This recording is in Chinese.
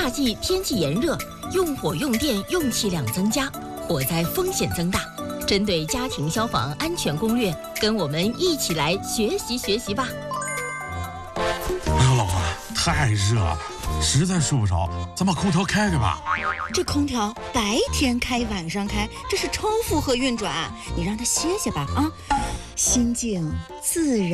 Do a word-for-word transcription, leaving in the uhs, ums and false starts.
夏季天气炎热，用火用电用气量增加，火灾风险增大。针对家庭消防安全攻略，跟我们一起来学习学习吧。 哎呦，老婆，太热了，实在睡不着，咱把空调开开吧。 这空调白天开晚上开，这是超负荷运转，你让它歇歇吧啊，心静自然。